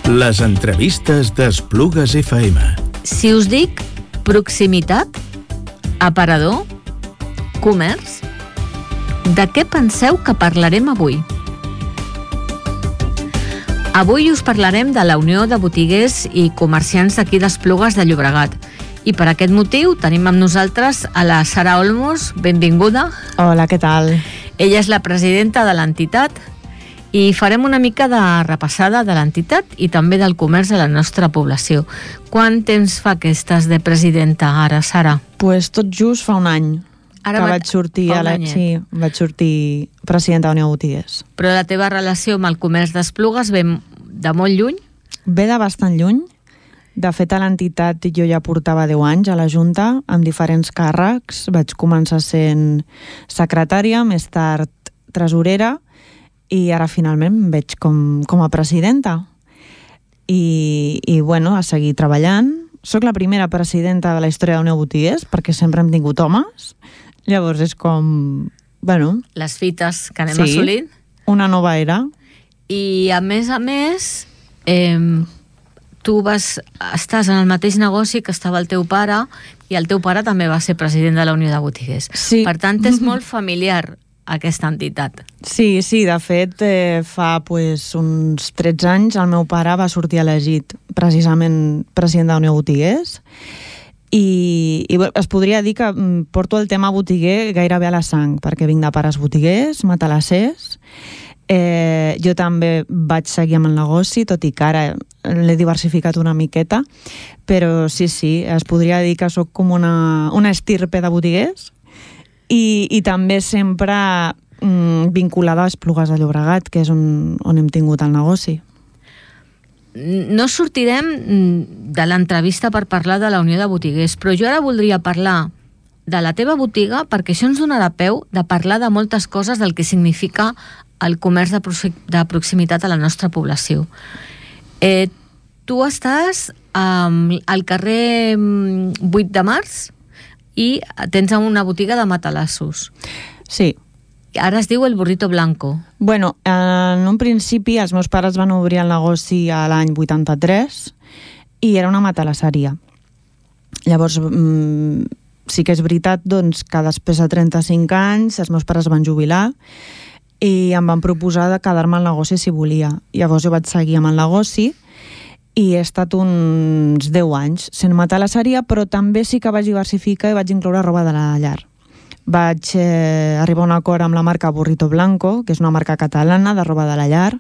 Les entrevistes d'Esplugues FM. Si us dic proximitat, aparador, comerç, de què penseu que parlarem avui? Avui us parlarem de la Unió de Botiguers i Comerciants d'aquí d'Esplugues de Llobregat. I per aquest motiu tenim amb nosaltres a la Sara Olmos. Benvinguda. Hola, què tal? Ella és la presidenta de l'entitat i farem una mica de repassada de l'entitat i també del comerç de la nostra població. Quant temps fa que estàs de presidenta ara, Sara? Pues tot just fa un any que vaig sortir vaig sortir presidenta de la Unió de Botiguers. Però la teva relació amb el comerç d'Esplugues ve de molt lluny? Ve de bastant lluny. De fet, a l'entitat jo ja portava 10 anys a la Junta, amb diferents càrrecs. Vaig començar sent secretària, més tard tresorera, i ara finalment em veig com a presidenta. I bueno, a seguir treballant. Soc la primera presidenta de la història de la Unió de Botiguers, perquè sempre hem tingut homes. Llavors és com... bueno, les fites que anem assolint. Una nova era. I a més, tu estàs en el mateix negoci que estava el teu pare, i el teu pare també va ser president de la Unió de Botiguers. Sí. Per tant, és molt familiar aquesta entitat. Sí, de fet, fa uns 13 anys el meu pare va sortir elegit precisament president de la Unió de Botiguers, i es podria dir que porto el tema botiguer gairebé a la sang, perquè vinc de pares botiguers, matalassers. Jo també vaig seguir amb el negoci, tot i que ara l'he diversificat una miqueta, però sí, es podria dir que sóc com una estirpe de botiguers, i també sempre vinculada a Esplugues de Llobregat, que és on hem tingut el negoci. No sortirem de l'entrevista per parlar de la Unió de Botiguers, però jo ara voldria parlar de la teva botiga, perquè això ens donarà peu de parlar de moltes coses del que significa el comerç de proximitat a la nostra població. Tu estàs al carrer 8 de març i tens una botiga de matalassos. Sí. Ara es diu el Burrito Blanco. Bueno, en un principi els meus pares van obrir el negoci a l'any 83 i era una matalasseria. Llavors, sí que és veritat que després de 35 anys els meus pares van jubilar i em van proposar de quedar-me al negoci si volia. Llavors jo vaig seguir amb el negoci i he estat uns 10 anys sent matalasseria, però també sí que vaig diversificar i vaig incloure roba de la llar. Vaig arribar a un acord amb la marca Burrito Blanco, que és una marca catalana de roba de la llar,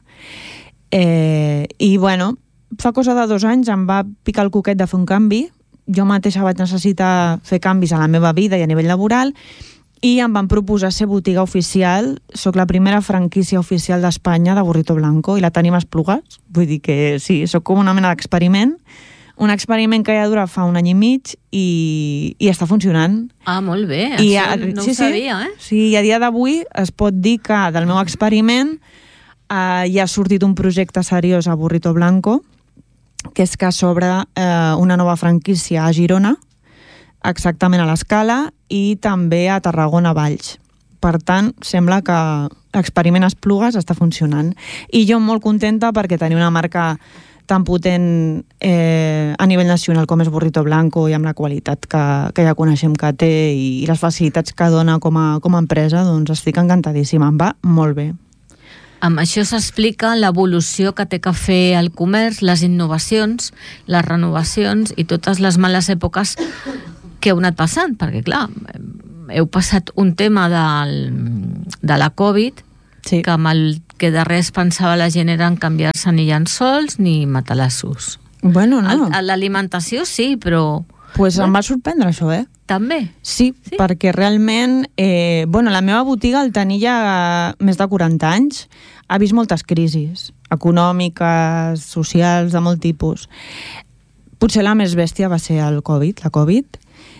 i bueno, fa cosa de 2 anys em va picar el coquet de fer un canvi. Jo mateixa vaig necessitar fer canvis a la meva vida i a nivell laboral, i em van proposar ser botiga oficial. Soc la primera franquícia oficial d'Espanya de Burrito Blanco i la tenim a Esplugues. Vull dir que sí, soc com una mena d'experiment. Un experiment que ja dura fa un any i mig i està funcionant. Ah, molt bé, això no ho sabia, eh? Sí, i a dia d'avui es pot dir que del meu experiment ja ha sortit un projecte seriós a Burrito Blanco, que és que s'obre una nova franquícia a Girona, exactament a l'Escala, i també a Tarragona Valls. Per tant, sembla que l'experiment Esplugues està funcionant. I jo molt contenta perquè tenir una marca tan potent a nivell nacional com és Burrito Blanco i amb la qualitat que ja coneixem que té i les facilitats que dona com a empresa, doncs estic encantadíssima, em va molt bé. Amb això s'explica l'evolució que té que fer el comerç, les innovacions, les renovacions i totes les males èpoques que heu anat passant, perquè clar, heu passat un tema de la Covid, sí, que amb el que de res pensava la gent era en canviar-se ni llençols ni matalassos. Bueno, no. L'alimentació sí, però... Pues em va sorprendre això, També? Sí, perquè realment, la meva botiga, al tenir ja més de 40 anys, ha vist moltes crisis econòmiques, socials, de molt tipus. Potser la més bèstia va ser la Covid,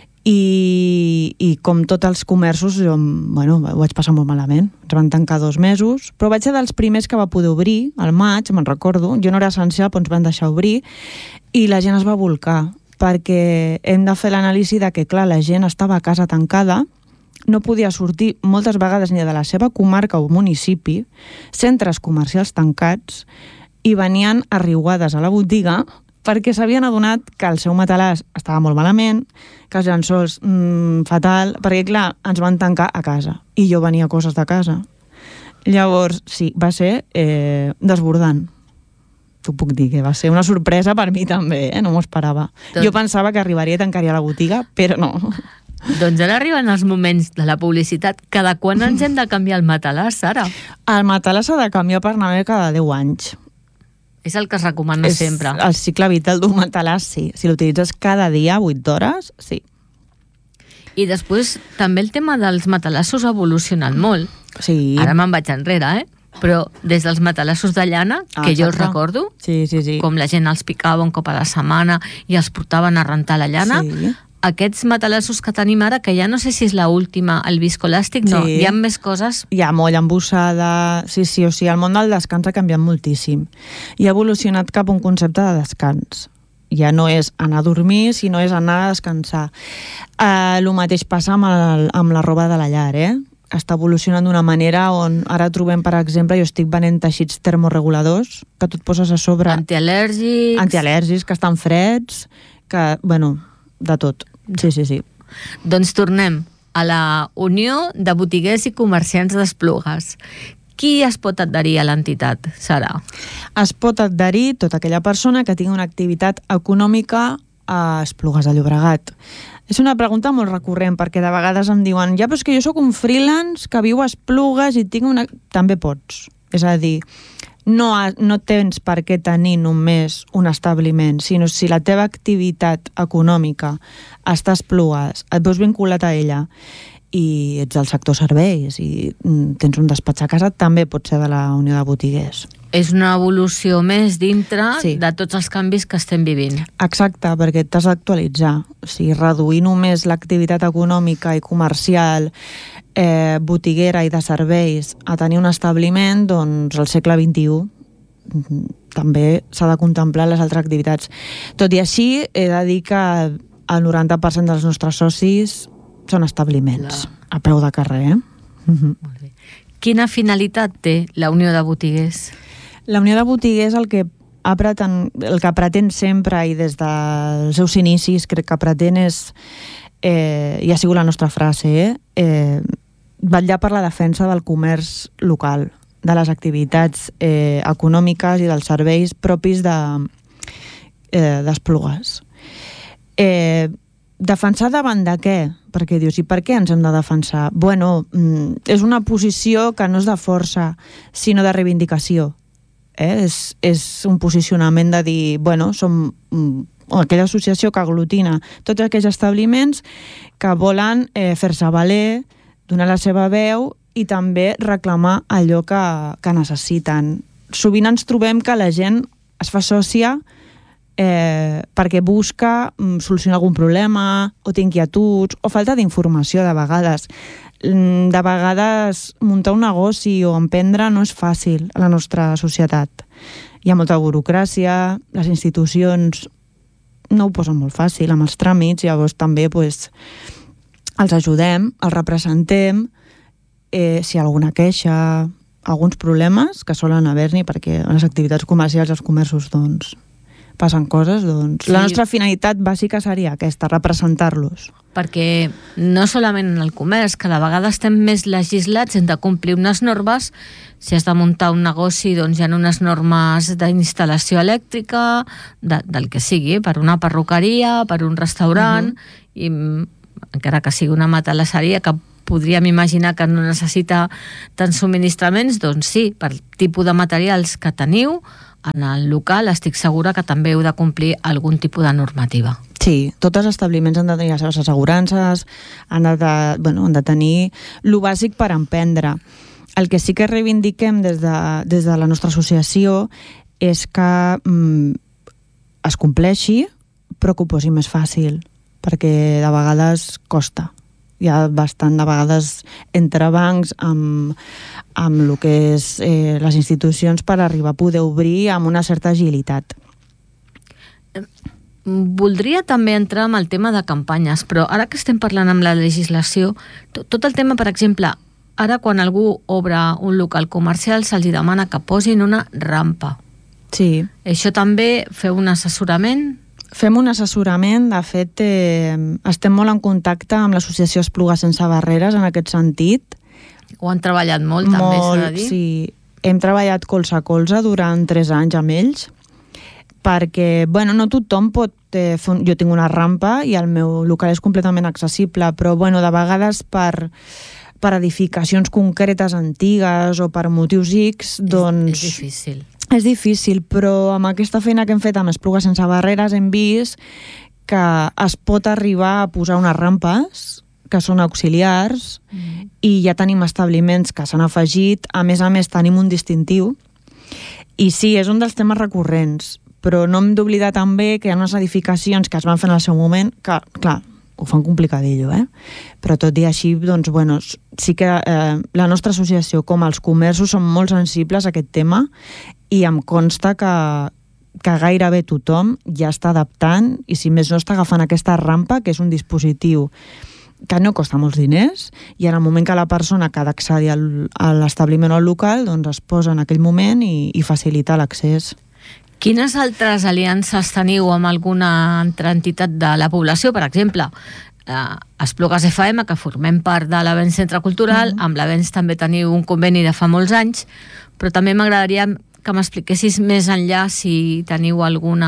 i com tots els comerços jo ho vaig passar molt malament. Ens van tancar 2 mesos, però vaig ser dels primers que va poder obrir al maig, me'n recordo. Jo no era essencial, però ens van deixar obrir i la gent es va volcar, perquè hem de fer l'anàlisi de que, clar, la gent estava a casa tancada, no podia sortir moltes vegades ni de la seva comarca o municipi, centres comercials tancats, i venien arriuades a la botiga perquè s'havien adonat que el seu matalàs estava molt malament, que els llençols fatal, perquè clar, ens van tancar a casa i jo venia coses de casa. Llavors, sí, va ser desbordant. T'ho puc dir, que va ser una sorpresa per mi també, no m'ho esperava. Jo pensava que arribaria i tancaria la botiga, però no. Doncs ara arriben els moments de la publicitat. Cada quan ens hem de canviar el matalàs, Sara? El matalàs s'ha de canviar per anar bé cada 10 anys. És el que es recomana sempre. El cicle vital d'un matalàs, sí. Si l'utilitzes cada dia, 8 hores, sí. I després, també el tema dels matalassos ha evolucionat molt. Sí. Ara me'n vaig enrere, però des dels matalassos de llana, que jo els recordo, sí. com la gent els picava un cop a la setmana i els portaven a rentar la llana, sí. Aquests matalassos que tenim ara, que ja no sé si és l'última, el viscoelàstic, no, hi ha més coses. Hi ha molla embossada, sí, o sigui, el món del descans ha canviat moltíssim. I ha evolucionat cap a un concepte de descans. Ja no és anar a dormir, sinó és anar a descansar. El mateix passa amb la roba de la llar, està evolucionant d'una manera on ara trobem, per exemple, jo estic venent teixits termoreguladors, que tu et poses a sobre... Antial·lèrgics, que estan freds, que, bueno, de tot. Sí. Doncs tornem a la Unió de Botiguers i Comerciants d'Esplugues. Qui es pot adherir a l'entitat, Sara? Es pot adherir tota aquella persona que tingui una activitat econòmica a Esplugues de Llobregat. És una pregunta molt recurrent, perquè de vegades em diuen ja, però és que jo sóc un freelance que viu a Esplugues i tinc una... També pots. És a dir, no tens per què tenir només un establiment, sinó si la teva activitat econòmica està a Esplugues, et veus vinculat a ella i ets del sector serveis i tens un despatx a casa, també pot ser de la Unió de Botiguers. És una evolució més dintre de tots els canvis que estem vivint. Exacte, perquè t'has d'actualitzar. O sigui, reduir només l'activitat econòmica i comercial, botiguera i de serveis a tenir un establiment, doncs al segle XXI també s'ha de contemplar les altres activitats. Tot i així, he de dir que el 90% dels nostres socis són establiments, a peu de carrer. Molt bé. Quina finalitat té la Unió de Botiguers? La Unió de Botiguers el que pretén sempre i des dels seus inicis crec que pretén és, i ha sigut la nostra frase, vetllar per la defensa del comerç local, de les activitats econòmiques i dels serveis propis d'Esplugues. Defensar davant de què? Perquè dius, i per què ens hem de defensar? Bueno, és una posició que no és de força, sinó de reivindicació. És un posicionament de dir, bueno, som aquella associació que aglutina tots aquells establiments que volen fer-se valer, donar la seva veu i també reclamar allò que necessiten. Sovint ens trobem que la gent es fa sòcia perquè busca solucionar algun problema o té inquietuds o falta d'informació de vegades. De vegades muntar un negoci o emprendre no és fàcil a la nostra societat. Hi ha molta burocràcia, les institucions no ho posen molt fàcil amb els tràmits, llavors també els ajudem, els representem, si hi ha alguna queixa, alguns problemes que solen haver-n'hi perquè a les activitats comercials i els comerços passen coses, la nostra finalitat bàsica seria aquesta, representar-los. Perquè no solament en el comerç, que de vegades estem més legislats, hem de complir unes normes. Si has de muntar un negoci, doncs hi ha unes normes d'instal·lació elèctrica, del que sigui, per una perruqueria, per un restaurant, i encara que sigui una matalasseria que podríem imaginar que no necessita tants subministraments, doncs sí, per tipus de materials que teniu, en el local estic segura que també heu de complir algun tipus de normativa. Sí, tots els establiments han de tenir les seves assegurances, han de tenir el bàsic per emprendre. El que sí que reivindiquem des de la nostra associació és que es compleixi, però que ho posi més fàcil, perquè de vegades costa. Hi ha bastant, de vegades, entrebancs amb el que és les institucions per arribar a poder obrir amb una certa agilitat. Voldria també entrar en el tema de campanyes, però ara que estem parlant amb la legislació, tot el tema, per exemple, ara quan algú obre un local comercial se'ls demana que posin una rampa. Sí. Això també feu un assessorament? Fem un assessorament, de fet estem molt en contacte amb l'associació Esplugues Sense Barreres en aquest sentit. Ho han treballat molt, també s'ha de dir. Sí, hem treballat colze a colze durant 3 anys amb ells, perquè, bueno, no tothom pot fer... Jo tinc una rampa i el meu local és completament accessible, però, bueno, de vegades per edificacions concretes antigues o per motius X, doncs... És difícil. És difícil, però amb aquesta feina que hem fet amb Esplugues Sense Barreres hem vist que es pot arribar a posar unes rampes que són auxiliars i ja tenim establiments que s'han afegit. A més tenim un distintiu. I sí, és un dels temes recurrents, però no hem d'oblidar també que hi ha unes edificacions que es van fer en el seu moment que, clar, ho fan complicadillo, però tot i així, doncs, bueno, sí que la nostra associació, com els comerços, són molt sensibles a aquest tema i em consta que gairebé tothom ja està adaptant i, si més no, està agafant aquesta rampa, que és un dispositiu que no costa molts diners, i en el moment que la persona que ha d'accedir a l'establiment o al local, doncs es posa en aquell moment i facilita l'accés. Quines altres aliances teniu amb alguna altra entitat de la població? Per exemple, Esplugues FM, que formem part de l'Avenç Centre Cultural, amb l'Avenç també teniu un conveni de fa molts anys, però també m'agradaria que m'expliquessis més enllà si teniu algun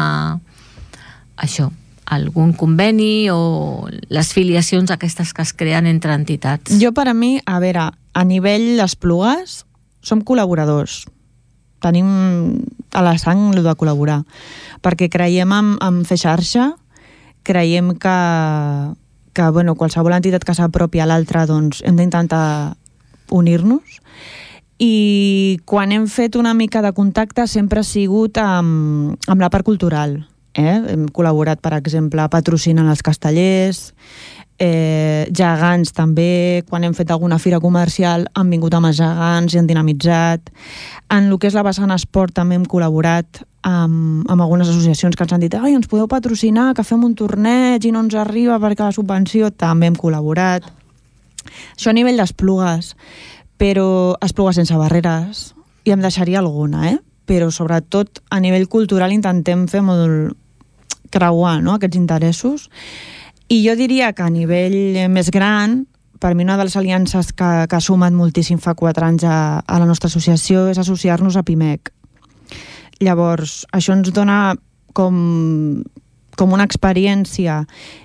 conveni o les filiacions aquestes que es creen entre entitats. Jo, per a mi, a veure, a nivell d'Esplugues, som col·laboradors. Tenim a la sang el de col·laborar, perquè creiem en fer xarxa, creiem que bueno, qualsevol entitat que s'apropi a l'altra, doncs hem d'intentar unir-nos, i quan hem fet una mica de contacte sempre ha sigut amb la part cultural. Hem col·laborat, per exemple, patrocinant els castellers, gegants també, quan hem fet alguna fira comercial han vingut amb els gegants i han dinamitzat. En el que és la vessant esport també hem col·laborat amb algunes associacions que ens han dit ens podeu patrocinar, que fem un torneig i no ens arriba perquè la subvenció, també hem col·laborat. Això a nivell d'Esplugues, però Esplugues Sense Barreres, i em deixaria alguna, però sobretot a nivell cultural intentem fer molt creuar, no?, aquests interessos. I jo diria que a nivell més gran, per mi una de les aliances que ha sumat moltíssim fa 4 anys a la nostra associació és associar-nos a PIMEC. Llavors, això ens dona com una experiència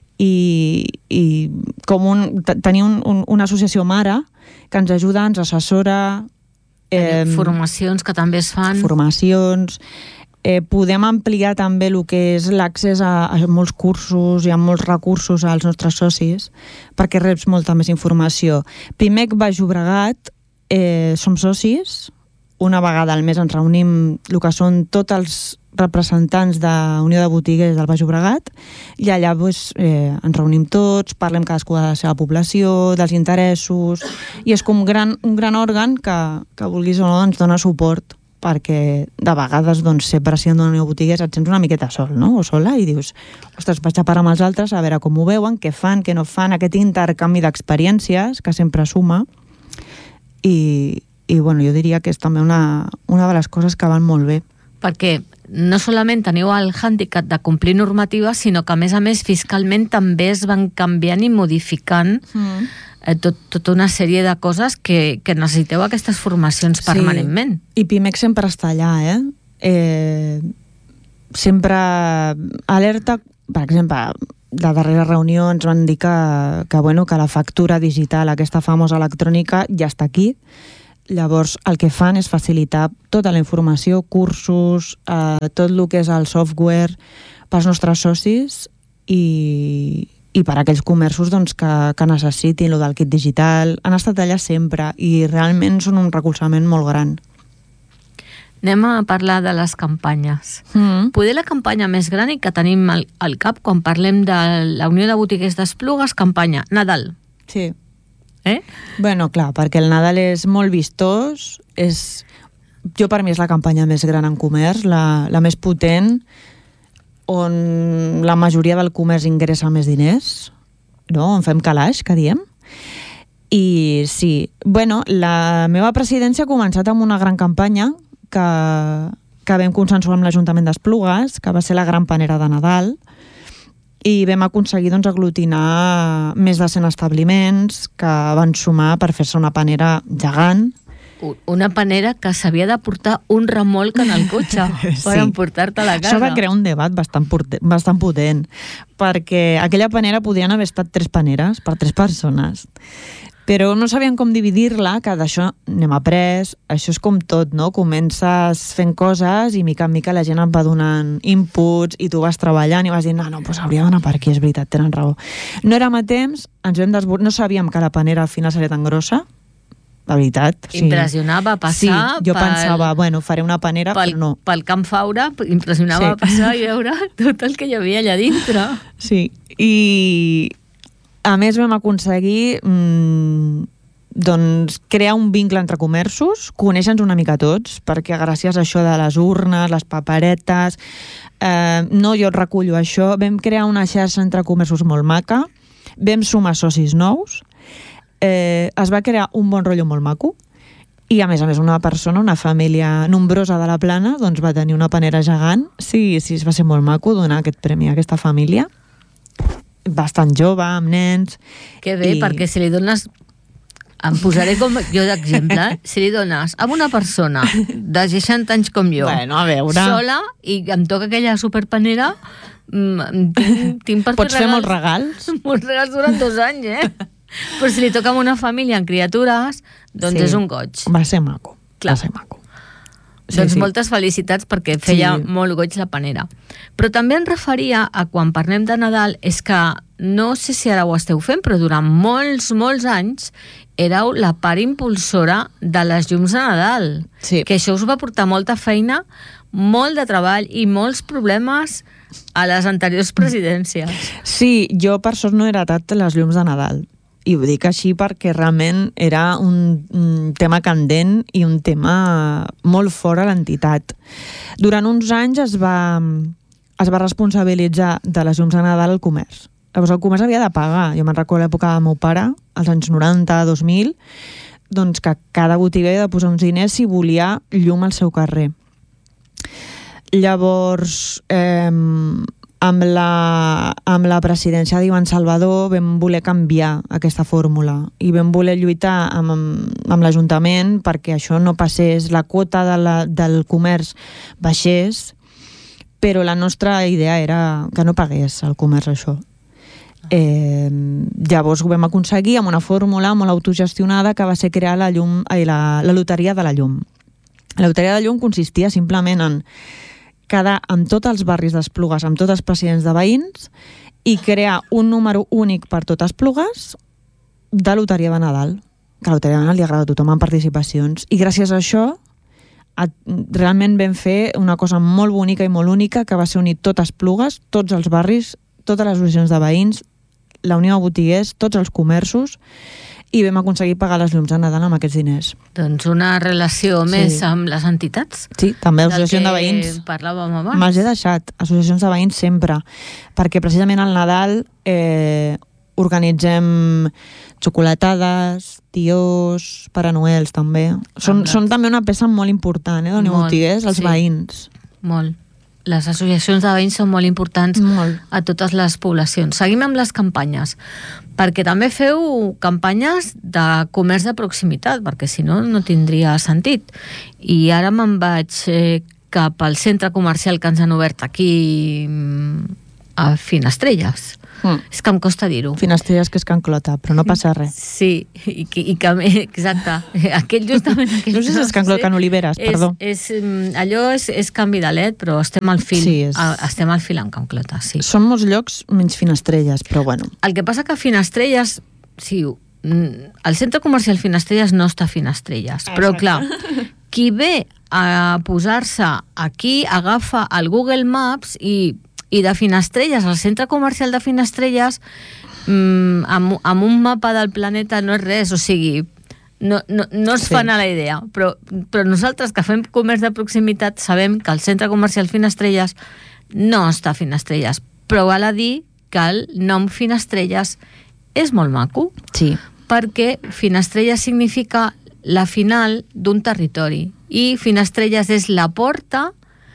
i com tenir una associació mare que ens ajuda, ens assessora. Formacions que també es fan. Formacions. Podem ampliar també el que és l'accés a molts cursos i a molts recursos als nostres socis perquè reps molta més informació. PIMEC Baix Llobregat, som socis, una vegada al mes ens reunim el que són tots els representants de Unió de Botiguers del Baix Llobregat i allà ens reunim tots, parlem cadascú de la seva població, dels interessos, i és com un gran òrgan que vulguis o no ens dona suport, perquè de vegades ser president d'una Unió de Botiguers et sents una miqueta sol, no?, o sola, i dius, ostres, vaig a parar amb els altres a veure com ho veuen, què fan, què no fan, aquest intercanvi d'experiències que sempre suma, i bueno, jo diria que és també una de les coses que van molt bé. Perquè no solament teniu el hàndicap de complir normatives, sinó que a més fiscalment també es van canviant i modificant tota una sèrie de coses que necessiteu aquestes formacions permanentment. Sí, i PIMEC sempre està allà, sempre alerta. Per exemple, la darrera reunió ens van dir que la factura digital, aquesta famosa electrònica, ja està aquí. Llavors, el que fan és facilitar tota la informació, cursos, tot el que és el software pels nostres socis i per a aquells comerços que necessitin el del kit digital. Han estat allà sempre i realment són un recolzament molt gran. Anem a parlar de les campanyes. Poder la campanya més gran i que tenim al cap quan parlem de la Unió de Botiguers d'Esplugues, campanya Nadal. Sí. Bueno, clar, perquè el Nadal és molt vistós, per mi és la campanya més gran en comerç, la més potent, on la majoria del comerç ingressa més diners, no? On fem calaix, que diem. I sí, bueno, la meva presidència ha començat amb una gran campanya que que vam consensuar amb l'Ajuntament d'Esplugues, que va ser la gran panera de Nadal, i vam aconseguir doncs, aglutinar més de 100 establiments que van sumar per fer-se una panera gegant. Una panera que s'havia de portar un remolc en el cotxe per emportar-te a la casa. Això va crear un debat bastant potent, perquè aquella panera podien haver estat 3 paneres per 3 persones. Però no sabien com dividir-la, que d'això n'hem après, això és com tot, no? Comences fent coses i mica en mica la gent et va donant inputs i tu vas treballant i vas dir, no, doncs hauria d'anar per aquí, és veritat, tenen raó. No érem a temps, no sabíem que la panera al final seria tan grossa, la veritat. Impressionava passar... Sí, jo pensava, bueno, faré una panera, però no. Pel Camp Faura impressionava passar i veure tot el que hi havia allà dintre. Sí, i a més vam aconseguir doncs, crear un vincle entre comerços, conèixer-nos una mica tots, perquè gràcies a això de les urnes, les paperetes, no jo et recullo això, vam crear una xarxa entre comerços molt maca, vam sumar socis nous, es va crear un bon rotllo molt maco i a més una persona, una família nombrosa de la Plana, doncs va tenir una panera gegant. Sí, es va ser molt maco donar aquest premi a aquesta família, bastant jove, amb nens. Que bé, perquè si li dones, em posaré com jo d'exemple, si li dones a una persona de 60 anys com jo, bueno, a veure, sola, i em toca aquella superpanera, tinc per pots fer molts regals? Molts regals durant 2 anys, Però si li toca a una família amb criatures, doncs és un goig. Va ser maco. Clar. Va ser maco. Doncs moltes felicitats perquè feia molt goig la panera. Però també em referia a quan parlem de Nadal, és que no sé si ara ho esteu fent, però durant molts anys éreu la part impulsora de les llums de Nadal. Sí. Que això us va portar molta feina, molt de treball i molts problemes a les anteriors presidències. Sí, jo per sort no he heretat les llums de Nadal. I ho dic així perquè realment era un tema candent i un tema molt fora a l'entitat. Durant uns anys es va responsabilitzar de les llums de Nadal el comerç. Llavors el comerç havia de pagar. Jo me'n recordo l'època del meu pare, als anys 90, 2000, doncs que cada botiga havia de posar uns diners si volia llum al seu carrer. Llavors, amb la presidència d'Ivan Salvador vam voler canviar aquesta fórmula i vam voler lluitar amb l'Ajuntament perquè això no passés, la quota del comerç baixés, però la nostra idea era que no pagués el comerç això. Llavors ho vam aconseguir amb una fórmula molt autogestionada que va ser crear la loteria de la llum. La loteria de la llum consistia simplement en quedar amb tots els barris d'Esplugues, amb tots els presidents de veïns i crear un número únic per totes Esplugues de loteria de Nadal. Que a la loteria de Nadal li agrada a tothom en participacions. I gràcies a això realment vam fer una cosa molt bonica i molt única que va ser unir totes Esplugues, tots els barris, totes les associacions de veïns, la Unió de Botiguers, tots els comerços, i vam aconseguir pagar les llums de Nadal amb aquests diners. Doncs una relació més amb les entitats? Sí, també l'associació de veïns. Del que parlàvem abans. Me'ls he deixat, associacions de veïns sempre, perquè precisament al Nadal organitzem xocolatades, tios, Pare Noels també. Són també una peça molt important, de Unió Botiguers, els veïns. Molt. Les associacions de veïns són molt importants a totes les poblacions. Seguim amb les campanyes, perquè també feu campanyes de comerç de proximitat, perquè si no, no tindria sentit. I ara me'n vaig cap al centre comercial que ens han obert aquí a Finestrelles. És que em costa dir-ho. Finestrelles, que és Can Clota, però no passa res. Sí, i que exacte. Justament no sé si és Can Clota, Can Oliveres, perdó. Allò és canvi de led, però estem al fil. Sí, estem al fil amb Can Clota, sí. Són molts llocs menys Finestrelles, però bueno. El que passa que Finestrelles, sí, el centre comercial Finestrelles no està a Finestrelles, però clar, qui ve a posar-se aquí agafa el Google Maps i de Finestrelles, al centre comercial de Finestrelles, amb un mapa del planeta no és res, o sigui, no es fan a la idea, però nosaltres que fem comerç de proximitat sabem que el centre comercial Finestrelles no està a Finestrelles, però val a dir que el nom Finestrelles és molt maco, perquè Finestrelles significa la final d'un territori, i Finestrelles és la porta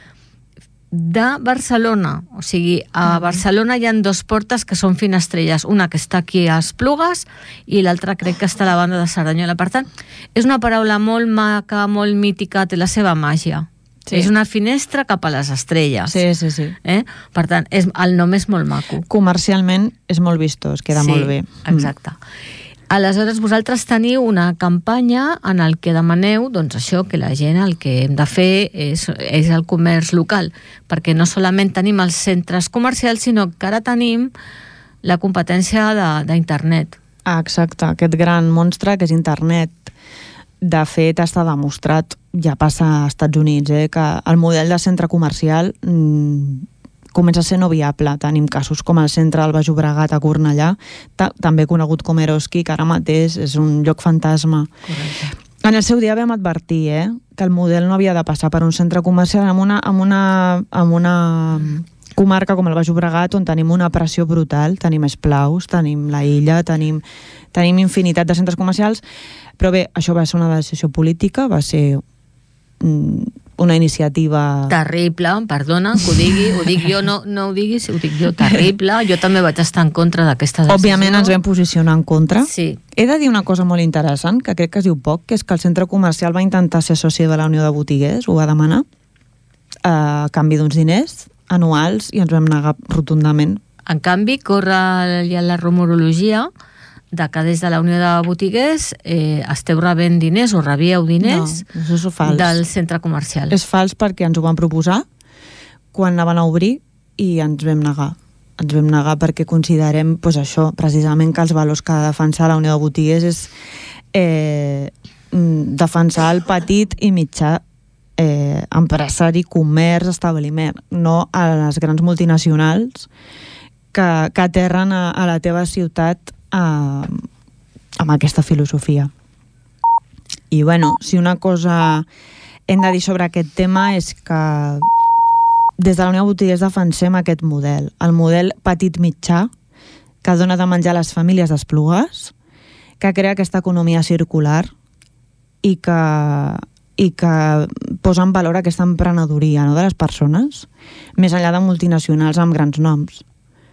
de Barcelona. O sigui, a Barcelona hi ha 2 portes que són finestrelles. Una que està aquí a Esplugues i l'altra crec que està a la banda de Cerdanyola. Per tant, és una paraula molt maca, molt mítica, té la seva màgia. Sí. És una finestra cap a les estrelles. Sí. Per tant, el nom és molt maco. Comercialment és molt vistós, queda molt bé. Exacte. Aleshores, vosaltres teniu una campanya en el que demaneu, doncs això, que la gent el que hem de fer és el comerç local, perquè no solament tenim els centres comercials, sinó que ara tenim la competència d'internet. Exacte, aquest gran monstre que és internet. De fet, està demostrat, ja passa als Estats Units, que el model de centre comercial comença a ser no viable. Tenim casos com el centre del Baix Llobregat a Cornellà, també conegut com Eroski, que ara mateix és un lloc fantasma. Correcte. En el seu dia vam advertir que el model no havia de passar per un centre comercial amb una comarca com el Baix Llobregat, on tenim una pressió brutal, tenim esplaus, tenim la Illa, tenim infinitat de centres comercials, però bé, això va ser una decisió política, va ser una iniciativa... Terrible, perdona, que ho dic jo, no ho diguis, ho dic jo, terrible. Jo també vaig estar en contra d'aquesta decisió. Òbviament ens vam posicionar en contra. Sí. He de dir una cosa molt interessant, que crec que es diu poc, que és que el centre comercial va intentar ser soci de la Unió de Botiguers, ho va demanar, a canvi d'uns diners anuals, i ens vam negar rotundament. En canvi, corre ja la rumorologia de que des de la Unió de Botiguers esteu rebent diners o rebíeu diners del centre comercial. És fals perquè ens ho van proposar quan anaven a obrir i ens vam negar. Ens vam negar perquè considerem això, precisament, que els valors que ha de defensar la Unió de Botiguers és defensar el petit i mitjà empresari, comerç, establiment, no a les grans multinacionals que aterren a la teva ciutat amb aquesta filosofia. I bueno, si una cosa hem de dir sobre aquest tema és que des de la Unió de Botiguers defensem aquest model, el model petit-mitjà que dona de menjar a les famílies d'Esplugues, que crea aquesta economia circular i que posa en valor aquesta emprenedoria, no, de les persones, més enllà de multinacionals amb grans noms.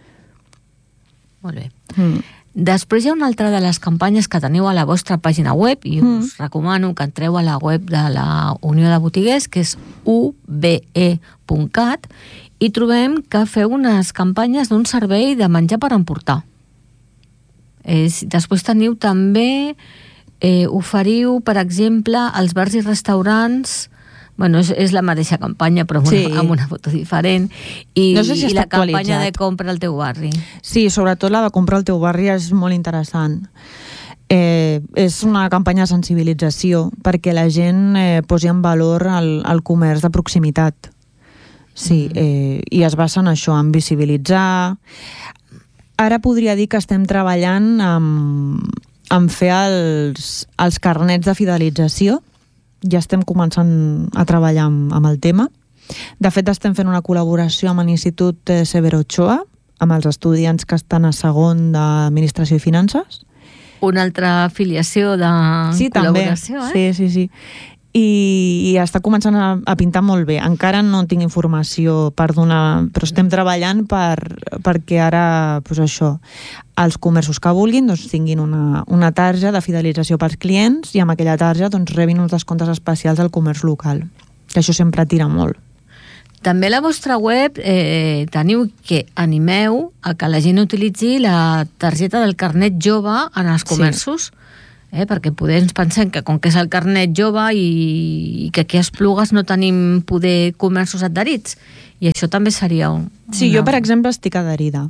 Molt bé. Després hi ha una altra de les campanyes que teniu a la vostra pàgina web i us recomano que entreu a la web de la Unió de Botiguers, que és ube.cat, i trobem que feu unes campanyes d'un servei de menjar per emportar. Després teniu també, oferiu, per exemple, als bars i restaurants. Bueno, és la mateixa campanya, però amb una foto diferent. I, no sé si i la campanya de compra al teu barri. Sí, sobretot la de compra al teu barri és molt interessant. És una campanya de sensibilització perquè la gent posi en valor el comerç de proximitat. Sí, i es basa en això, en visibilitzar. Ara podria dir que estem treballant en fer els carnets de fidelització. Ja estem començant a treballar amb el tema. De fet, estem fent una col·laboració amb l'Institut Severo Ochoa, amb els estudiants que estan a segon d'Administració i Finances. Una altra afiliació de col·laboració, també. Sí. I està començant a pintar molt bé. Encara no tinc informació per donar, però estem treballant perquè ara, això, els comerços que vulguin tinguin una tarja de fidelització pels clients i amb aquella tarja rebin uns descomptes especials al comerç local, que això sempre tira molt. També a la vostra web teniu que animeu a que la gent utilitzi la targeta del carnet jove en els comerços. Sí. Perquè poder ens pensem que com que és el carnet jove i que aquí a Esplugues no tenim poder comerços adherits, i això també seria Sí, jo per exemple estic adherida.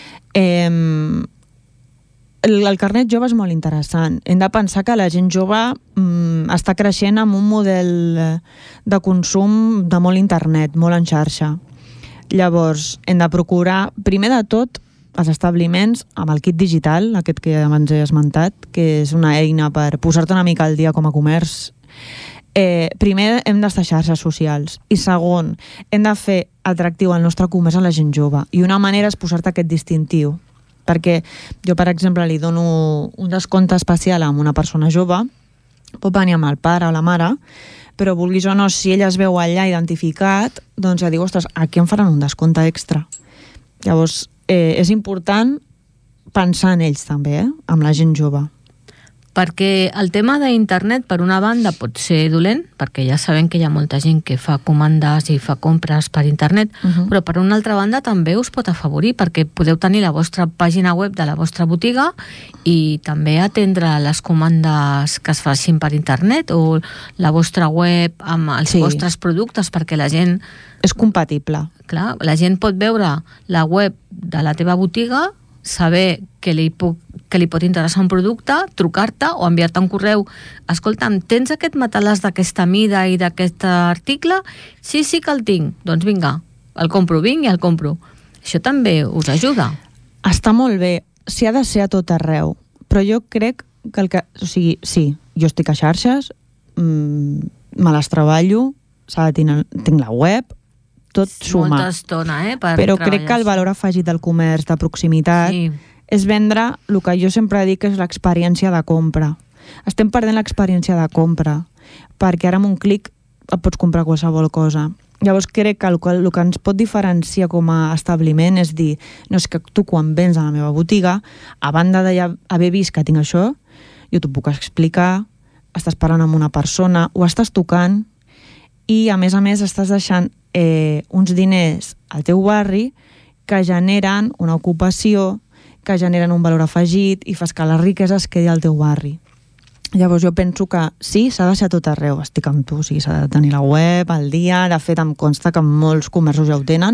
El carnet jove és molt interessant. Hem de pensar que la gent jove està creixent amb un model de consum de molt internet, molt en xarxa. Llavors, hem de procurar, primer de tot, els establiments amb el kit digital, aquest que abans he esmentat, que és una eina per posar-te una mica al dia com a comerç. Primer hem d'estar xarxes socials i segon, hem de fer atractiu el nostre comerç a la gent jove i una manera és posar-te aquest distintiu, perquè jo, per exemple, li dono un descompte especial a una persona jove, pot venir amb el pare o la mare, però vulguis o no, si ell es veu allà identificat, doncs ja diu, ostres, aquí em faran un descompte extra. Llavors, és important pensar en ells també, amb la gent jove. Perquè el tema d'internet, per una banda, pot ser dolent, perquè ja sabem que hi ha molta gent que fa comandes i fa compres per internet, però per una altra banda també us pot afavorir, perquè podeu tenir la vostra pàgina web de la vostra botiga i també atendre les comandes que es facin per internet o la vostra web amb els vostres productes, perquè la gent... És compatible. Clar, la gent pot veure la web de la teva botiga, saber que li pot interessar un producte, trucar-te o enviar-te un correu. Escolta'm, tens aquest matalàs d'aquesta mida i d'aquest article? Sí que el tinc. Doncs vinga, el compro, vinc i el compro. Això també us ajuda. Està molt bé. S'hi ha de ser a tot arreu. Però jo crec que o sigui, sí, jo estic a xarxes, me les treballo, tinc la web, tot suma. Molta estona, per però treballar. crec que el valor afegit del comerç de proximitat és vendre el que jo sempre dic és l'experiència de compra. Estem perdent l'experiència de compra, perquè ara amb un clic et pots comprar qualsevol cosa. Llavors crec que el que ens pot diferenciar com a establiment és dir, no, és que tu quan vens a la meva botiga, a banda d'haver vist que tinc això, jo t'ho puc explicar, estàs parlant amb una persona, ho estàs tocant, i a més estàs deixant uns diners al teu barri que generen una ocupació, que generen un valor afegit i fas que la riquesa es quedi al teu barri. Llavors jo penso que sí, s'ha de ser a tot arreu, estic amb tu, o sigui, s'ha de tenir la web al dia, de fet em consta que molts comerços ja ho tenen,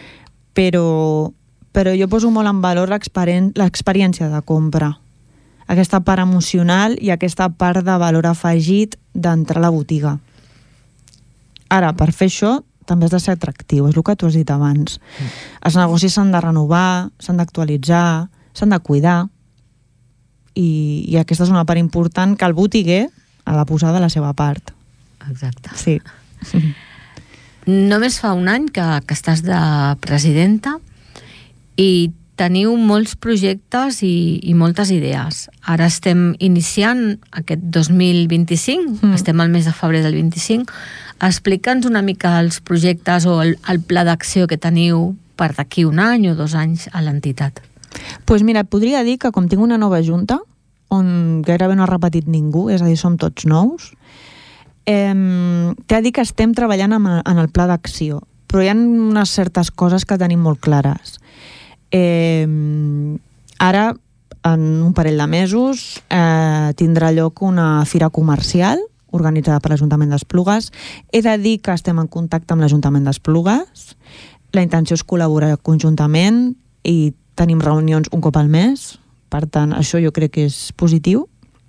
però jo poso molt en valor l'experiència de compra, aquesta part emocional i aquesta part de valor afegit d'entrar a la botiga. Ara, per fer això, també has de ser atractiu, és el que tu has dit abans. Els negocis s'han de renovar, s'han d'actualitzar, s'han de cuidar, i aquesta és una part important que el botiguer ha de posar de la seva part. Exacte. Sí. Només fa un any que estàs de presidenta i teniu molts projectes i moltes idees. Ara estem iniciant aquest 2025, estem al mes de febrer del 25. Explica'ns una mica els projectes o el pla d'acció que teniu per d'aquí un any o 2 anys a l'entitat. Doncs mira, et podria dir que com tinc una nova junta, on gairebé no ha repetit ningú, és a dir, som tots nous, t'he de dir que estem treballant en el pla d'acció, però hi ha unes certes coses que tenim molt clares. Ara, en un parell de mesos, tindrà lloc una fira comercial organitzada per l'Ajuntament d'Esplugues. He de dir que estem en contacte amb l'Ajuntament d'Esplugues. La intenció és col·laborar conjuntament i tenim reunions un cop al mes. Per tant, això jo crec que és positiu.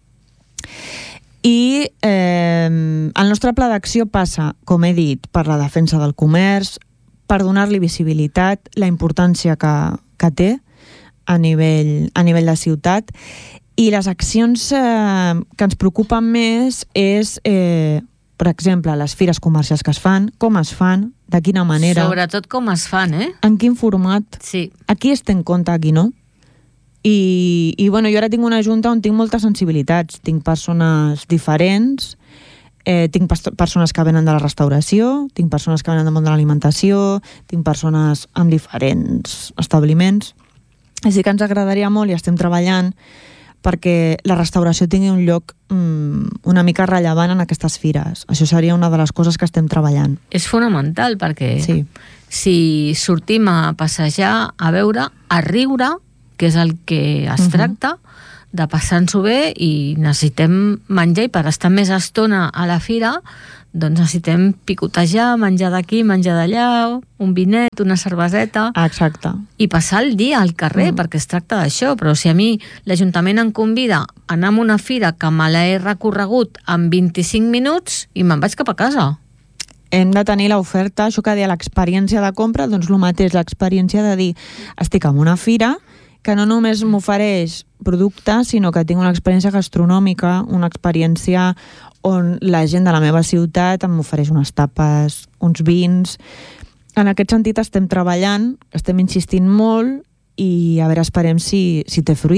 I el nostre pla d'acció passa, com he dit, per la defensa del comerç, per donar-li visibilitat, la importància que té a nivell de ciutat. I les accions que ens preocupen més és, per exemple, les fires comercials que es fan, com es fan, de quina manera. Sobretot com es fan, En quin format. Sí. Aquí es té en compte, aquí no. I bueno, jo ara tinc una junta on tinc moltes sensibilitats. Tinc persones diferents, tinc persones que venen de la restauració, tinc persones que venen del món de l'alimentació, tinc persones en diferents establiments. Així que ens agradaria molt i estem treballant perquè la restauració tingui un lloc una mica rellevant en aquestes fires. Això seria una de les coses que estem treballant. És fonamental perquè si sortim a passejar, a veure, a riure, que és el que es tracta, de passar-nos-ho bé, i necessitem menjar, i per estar més estona a la fira, doncs necessitem picotejar, menjar d'aquí, menjar d'allà, un vinet, una cerveseta... Exacte. I passar el dia al carrer, perquè es tracta d'això. Però si a mi l'Ajuntament em convida a anar a una fira que me l'he recorregut en 25 minuts i me'n vaig cap a casa. Hem de tenir l'oferta, això que deia l'experiència de compra, doncs el mateix, l'experiència de dir, estic en una fira que no només m'ofereix productes, sinó que tinc una experiència gastronòmica, una experiència on la gent de la meva ciutat em ofereix unes tapes, uns vins. En aquest sentit estem treballant, estem insistint molt i a veure, esperem si té fruit.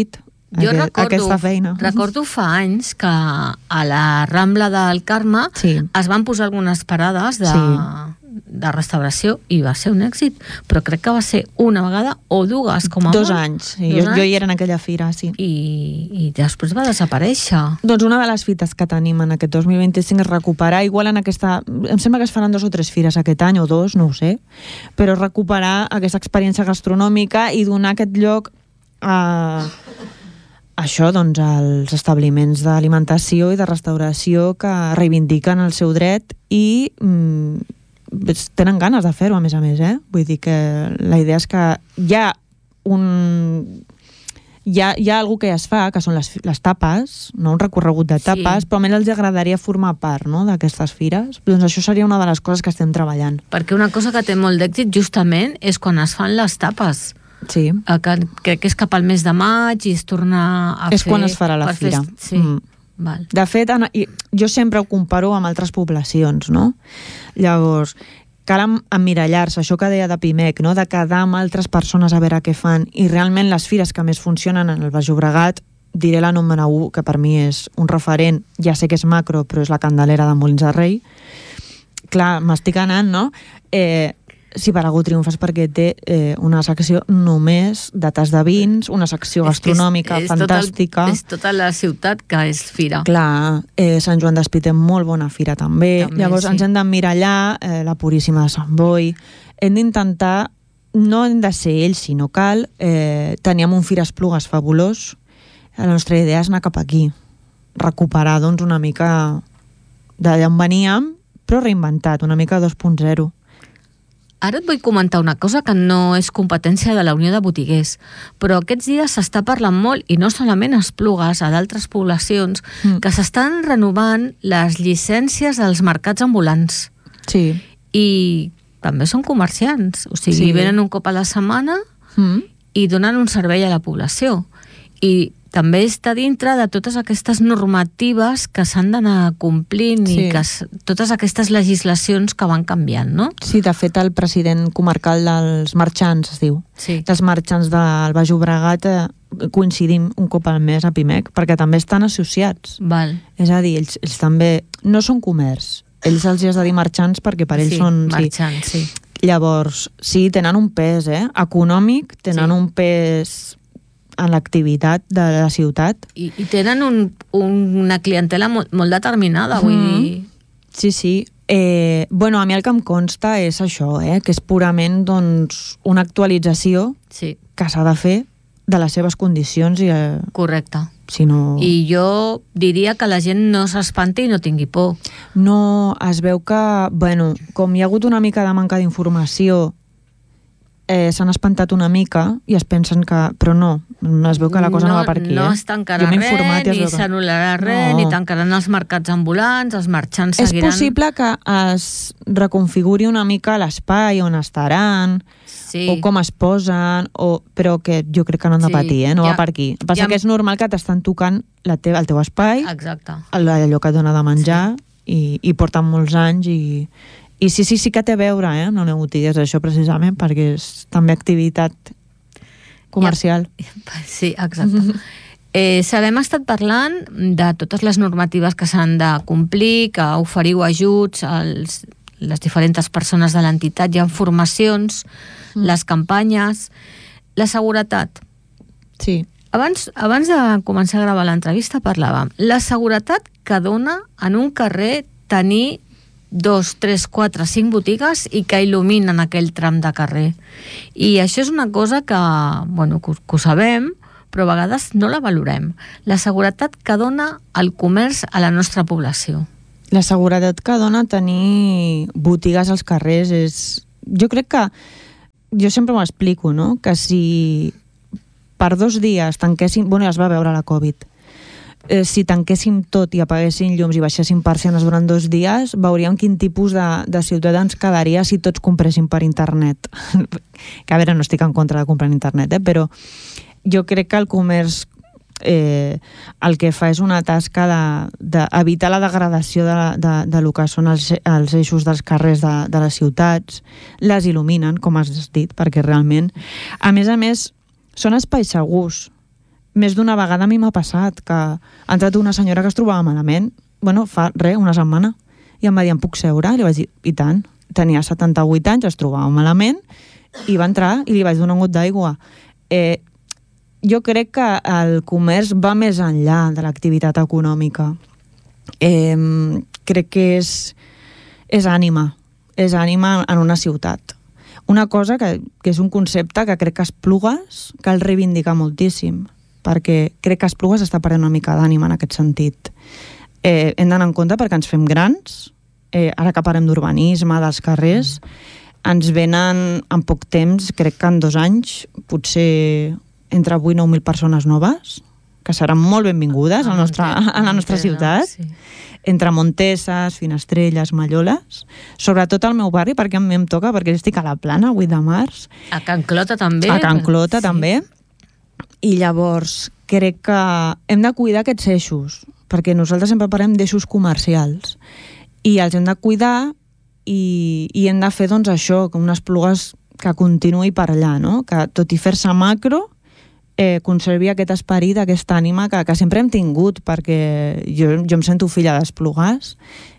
Jo aquesta feina. Recordo fa anys que a la Rambla del Carme es van posar algunes parades de restauració i va ser un èxit, però crec que va ser una vegada o dues, com a 2 anys. Jo hi era en aquella fira, sí. I després va desaparèixer. Doncs una de les fites que tenim en aquest 2025 és recuperar, igual en aquesta... Em sembla que es faran 2 o 3 fires aquest any, o 2, no ho sé, però recuperar aquesta experiència gastronòmica i donar aquest lloc a això, doncs, als establiments d'alimentació i de restauració que reivindiquen el seu dret i tenen ganes de fer-ho, a més, Vull dir que la idea és que hi ha algú que ja es fa, que són les tapes, no? Un recorregut de tapes, però a més els agradaria formar part, no?, d'aquestes fires. Doncs això seria una de les coses que estem treballant. Perquè una cosa que té molt d'èxit justament és quan es fan les tapes. Sí. Crec que és cap al mes de maig i es torna a fer... És quan es farà la fira. Sí. Val. De fet, jo sempre ho comparo amb altres poblacions, no? Llavors, cal emmirallar-se, això que deia de Pimec, no? De quedar amb altres persones a veure què fan, i realment les fires que més funcionen en el Baix Llobregat, diré la número 1, que per mi és un referent, ja sé que és macro, però és la Candelera de Molins de Rei. Clar, m'estic anant, no? Si per algú triomfes perquè té una secció només de tas de vins, una secció gastronòmica fantàstica. És tota la ciutat que és fira. Clar, Sant Joan d'Espí té molt bona fira també. Llavors ens hem d'emmirallar, la Puríssima de Sant Boi. Hem d'intentar, no hem de ser ells, sinó cal teníem un Fira Esplugues fabulós. La nostra idea és anar cap aquí, recuperar doncs una mica d'allà on veníem, però reinventat, una mica 2.0. Ara et vull comentar una cosa que no és competència de la Unió de Botiguers, però aquests dies s'està parlant molt, i no solament a Esplugues, a d'altres poblacions, que s'estan renovant les llicències als mercats ambulants. Sí. I també són comerciants, o sigui, venen un cop a la setmana i donen un servei a la població. I també està dintre de totes aquestes normatives que s'han d'anar complint i que totes aquestes legislacions que van canviant, no? Sí, de fet, el president comarcal dels marxants, es diu, dels marxants del Baix Llobregat, coincidim un cop al mes a Pimec, perquè també estan associats. Val. És a dir, ells també no són comerç, ells els has de dir marxants perquè per ells són... marxants, sí. Llavors, sí, tenen un pes econòmic, tenen un pes en l'activitat de la ciutat. I tenen una clientela molt determinada, vull dir... Sí, sí. Bueno, a mi el que em consta és això, que és purament doncs, una actualització que s'ha de fer de les seves condicions. Correcte. Si no... I jo diria que la gent no s'espanti i no tingui por. No, es veu que, bueno, com hi ha hagut una mica de manca d'informació, s'han espantat una mica i es pensen que... Però no, es veu que la cosa no va per aquí. No es tancarà res, ni s'anul·larà res, ni tancaran els mercats ambulants, els marxants seguiran... És possible que es reconfiguri una mica l'espai on estaran, o com es posen, però que jo crec que no han de patir, no va per aquí. El que passa que és normal que t'estan tocant el teu espai, allò que et dona de menjar, i porten molts anys i sí que té a veure amb la Unió de Botiguers, això precisament, perquè és també activitat comercial. Sí, exacte. Hem estat parlant de totes les normatives que s'han de complir, que oferiu ajuts a les diferents persones de l'entitat, hi ha formacions, les campanyes, la seguretat. Sí. Abans de començar a gravar l'entrevista parlàvem. La seguretat que dona en un carrer tenir 2, 3, 4, 5 botigues i que il·luminen aquell tram de carrer. I això és una cosa que ho sabem, però a vegades no la valorem. La seguretat que dona el comerç a la nostra població. La seguretat que dona tenir botigues als carrers és... Jo crec que... Jo sempre m'ho explico, no? Que si per 2 dies tanquéssim... Bueno, ja es va veure la Covid. Si tanquéssim tot i apaguéssim llums i baixéssim persianes durant 2 dies, veuríem quin tipus de ciutat ens quedaria si tots compréssim per internet. Que a veure, no estic en contra de comprar en internet, però jo crec que el comerç el que fa és una tasca d'evitar la degradació de lo que són els eixos dels carrers de les ciutats, les il·luminen, com has dit, perquè realment, a més, són espais segurs. més d'una vegada a mi m'ha passat que ha entrat una senyora que es trobava malament, fa una setmana, i em va dir, em puc seure? I li vaig dir, i tant. Tenia 78 anys, es trobava malament, i va entrar i li vaig donar un got d'aigua. Jo crec que el comerç va més enllà de l'activitat econòmica. Crec que és ànima en una ciutat. Una cosa que és un concepte que crec que Esplugues cal reivindicar moltíssim, perquè crec que Esplugues està perdent una mica d'ànima en aquest sentit. Hem d'anar en compte perquè ens fem grans, ara que parlem d'urbanisme, dels carrers, ens venen en poc temps, crec que en 2 anys, potser entre 8 i 9.000 persones noves, que seran molt benvingudes a la nostra ciutat, sí. Entre Monteses, Finestrelles, Malloles, sobretot al meu barri, perquè a mi em toca, perquè estic a la Plana, 8 de març. A Can Clota també. A Can Clota també. I llavors crec que hem de cuidar aquests eixos, perquè nosaltres sempre parlem d'eixos comercials, i els hem de cuidar i hem de fer doncs això, com unes Esplugues que continuï per allà, no? Que tot i fer-se macro, conservi aquest esperit, aquesta ànima que sempre hem tingut, perquè jo em sento filla d'Esplugues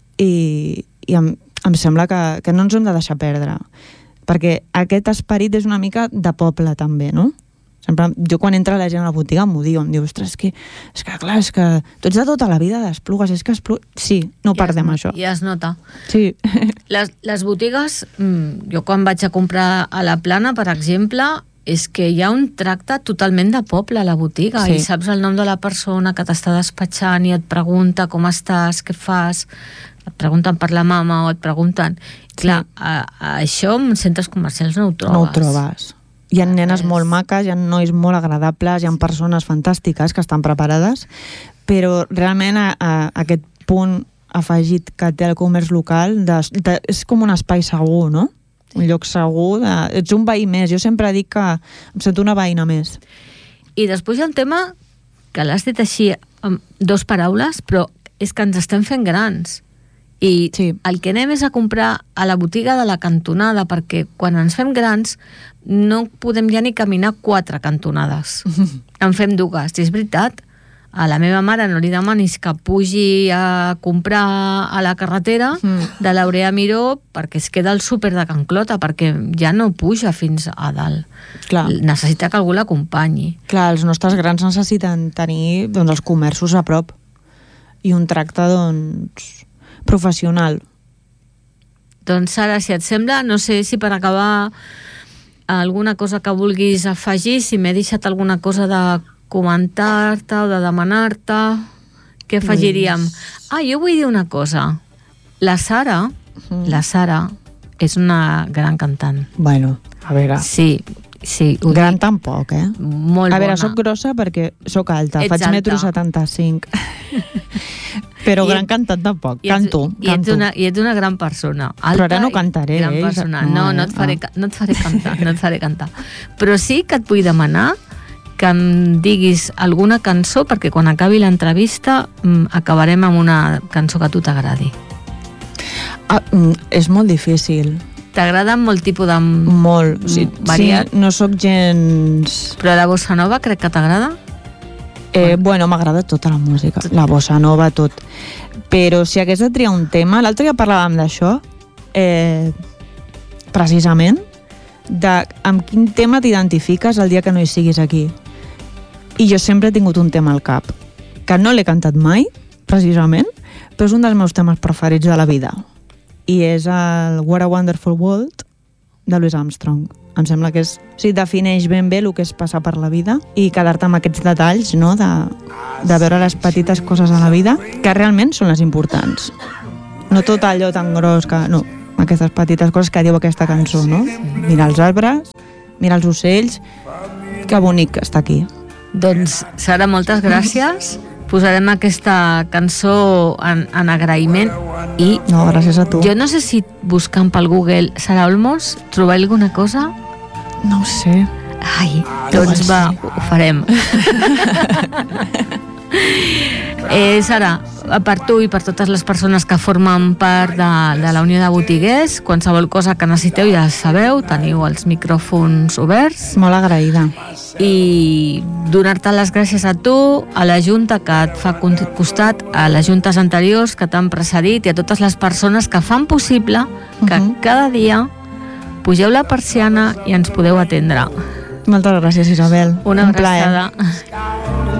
i em sembla que no ens hem de deixar perdre, perquè aquest esperit és una mica de poble també, no? Sempre, jo quan entra la gent a la botiga m'ho diu, em diu, ostres, és que clar, és que tu ets de tota la vida d'Esplugues, és que sí, no perdem això. Ja es nota. Sí. Les botigues, jo quan vaig a comprar a la Plana, per exemple, és que hi ha un tracte totalment de poble a la botiga, sí. I saps el nom de la persona que t'està despatxant i et pregunta com estàs, què fas, et pregunten per la mama o et pregunten... Sí. Clar, això en centres comercials no ho trobes. No ho trobes. Hi ha nenes molt maques, hi ha nois molt agradables, hi ha persones fantàstiques que estan preparades, però realment aquest punt afegit que té el comerç local és com un espai segur, no? Un lloc segur, ets un veí més. Jo sempre dic que em sento una veïna més. I després hi ha un tema que l'has dit així amb 2 paraules, però és que ens estem fent grans. I sí. El que anem és a comprar a la botiga de la cantonada, perquè quan ens fem grans no podem ja ni caminar 4 cantonades. En fem 2. I és veritat, a la meva mare no li demanis que pugi a comprar a la carretera de l'Aurea Miró perquè es queda al súper de Can Clota, perquè ja no puja fins a dalt. Clar. Necessita que algú l'acompanyi. Clar, els nostres grans necessiten tenir els comerços a prop i un tracte professional. Doncs Sara, si et sembla, no sé si per acabar alguna cosa que vulguis afegir, si m'he deixat alguna cosa de comentar-te o de demanar-te, què afegiríem? Jo vull dir una cosa. La Sara és una gran cantant. Bueno, a veure... Sí, gran tampoc, Molt bona. A veure, soc grossa perquè soc alta, faig 1,75 m. Però gran cantant tampoc, canto. I ets una gran persona. Alta, però ara no cantaré. Gran persona. No et faré cantar. Però sí que et vull demanar que em diguis alguna cançó, perquè quan acabi l'entrevista acabarem amb una cançó que a tu t'agradi. És molt difícil. T'agrada molt tipus de... Molt, sí, no sóc gens... Però la bossa nova crec que t'agrada? Bueno, m'agrada tota la música, la bossa nova, tot. Però si hagués de triar un tema, l'altre dia parlàvem d'això, precisament, amb quin tema t'identifiques el dia que no hi siguis aquí. I jo sempre he tingut un tema al cap, que no l'he cantat mai, precisament, però és un dels meus temes preferits de la vida. I és el What a Wonderful World de Louis Armstrong. Em sembla que defineix ben bé el que és passar per la vida i quedar-te amb aquests detalls, no? De veure les petites coses a la vida que realment són les importants. No tot allò tan gros que... No, aquestes petites coses que diu aquesta cançó, no? Mira els arbres, mira els ocells, que bonic que està aquí. Doncs, Sara, moltes gràcies. Posarem aquesta cançó en agraïment i... No, gràcies a tu. Jo no sé si buscant pel Google Sara Olmos trobar alguna cosa. No ho sé. Ai, doncs va, ho farem. Sara, per tu i per totes les persones que formen part de la Unió de Botiguers, qualsevol cosa que necessiteu ja sabeu, teniu els micròfons oberts. Molt agraïda. I donar-te les gràcies a tu, a la Junta que et fa costat, a les juntes anteriors que t'han precedit i a totes les persones que fan possible que cada dia pugeu la persiana i ens podeu atendre. Moltes gràcies, Isabel. Una Un plaer. abraçada.